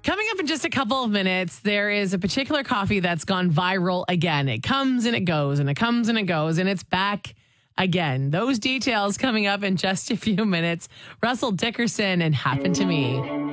Coming up in just a couple of minutes, there is a particular coffee that's gone viral again. It comes and it goes and it comes and it goes and it's back again. Those details coming up in just a few minutes. Russell Dickerson and Happened to Me.